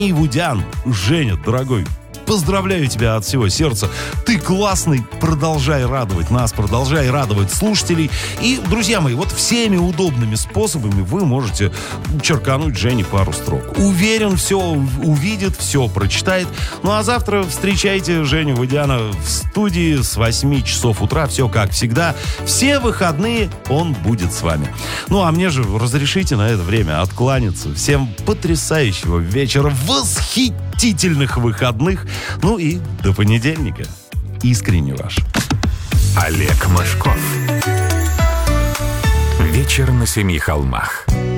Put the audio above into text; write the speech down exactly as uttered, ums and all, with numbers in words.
Ивудян. Женя, дорогой, поздравляю тебя от всего сердца. Ты классный. Продолжай радовать нас, продолжай радовать слушателей. И, друзья мои, вот всеми удобными способами вы можете черкануть Жене пару строк. Уверен, все увидит, все прочитает. Ну а завтра встречайте Женю Ивудяна в студии с восьми часов утра. Все как всегда. Все выходные он будет с вами. Ну а мне же разрешите на это время откланяться. Всем потрясающего вечера, восхитительных выходных. Ну и до понедельника. Искренне ваш Олег Мошков. Вечер на семи холмах.